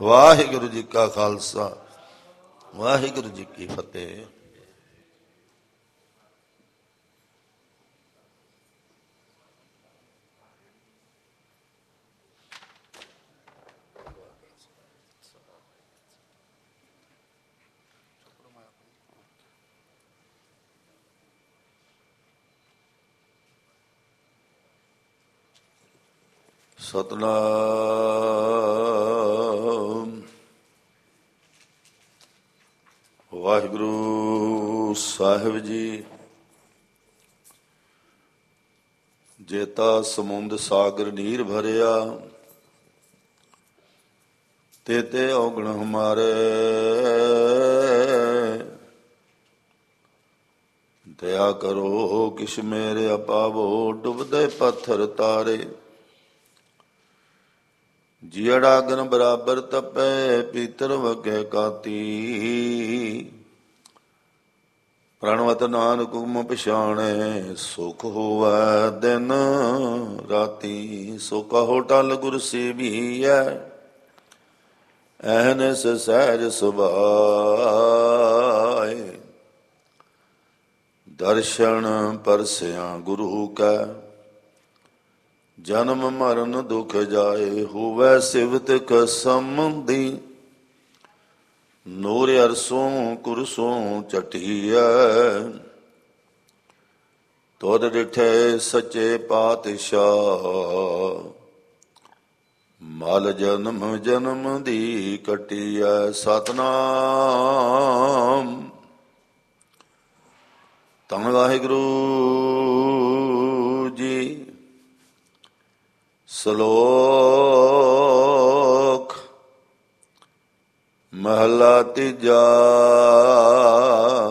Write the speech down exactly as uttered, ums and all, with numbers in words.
ਵਾਹਿਗੁਰੂ ਜੀ ਕਾ ਖਾਲਸਾ, ਵਾਹਿਗੁਰੂ ਜੀ ਕੀ ਫਤਿਹ। ਸਤਿਨਾਮ ਵਾਹਿਗੁਰੂ ਸਾਹਿਬ ਜੀ। ਜੇਤਾ ਸਮੁੰਦ ਸਾਗਰ ਨੀਰ ਭਰਿਆ, ਤੇਤੇ ਔਗਣ ਹਮਾਰੇ। ਦਇਆ ਕਰੋ ਕਿਛ ਮੇਰੇ ਅਪਾਵੋ, ਡੁੱਬਦੇ ਪੱਥਰ ਤਾਰੇ। ਜੀੜਾ ਅਗਨ ਬਰਾਬਰ ਤਪੈ, ਪੀਤਰ ਵਗੇ ਕਾਤੀ। ਪ੍ਰਣਵਤ ਨਾਨਕ ਹੁਕਮ ਪਛਾਣੈ, ਸੁਖ ਹੋਵੈ ਦਿਨ ਰਾਤੀ। ਸੋ ਕਹੋ ਟਲ ਗੁਰ ਸੇਵੀਐ, ਐਹਨਸ ਸਹਿਜ ਸੁਭਾਏ। ਦਰਸ਼ਨ ਪਰਸਿਆ ਗੁਰੂ ਕੈ, ਜਨਮ ਮਰਨ ਦੁਖ ਜਾਏ। ਹੋਵੈ ਸਿਵਤ ਕਸਮੰਦੀ, ਨੂਰ ਅਰਸੋਂ ਕੁਰਸੋਂ ਚਟੀਐ। ਤੁਧ ਡਿਠੇ ਸੱਚੇ ਪਾਤਸ਼ਾਹ, ਮਲ ਜਨਮ ਜਨਮ ਦੀ ਕਟੀਐ। ਸਤਿਨਾਮ ਧੰਨ ਵਾਹਿਗੁਰੂ ਜੀ। ਸ਼ਲੋਕ ਮਹਲਾ ਤੀਜਾ।